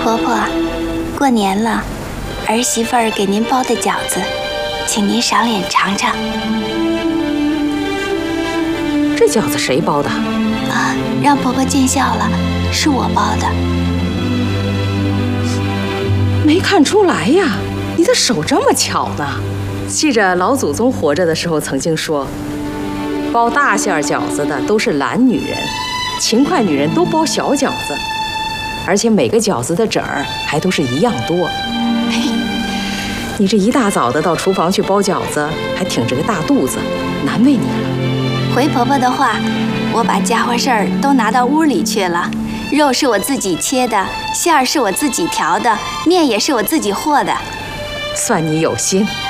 婆婆，过年了，儿媳妇儿给您包的饺子，请您赏脸尝尝。 这饺子谁包的？ 啊，让婆婆见笑了，是我包的。 没看出来呀，你的手这么巧呢。记着老祖宗活着的时候曾经说，包大馅饺子的都是懒女人，勤快女人都包小饺子。而且每个饺子的褶儿还都是一样多。你这一大早的到厨房去包饺子，还挺着个大肚子，难为你了。 回婆婆的话，我把家伙事儿都拿到屋里去了。肉是我自己切的，馅儿是我自己调的，面也是我自己和的。 算你有心。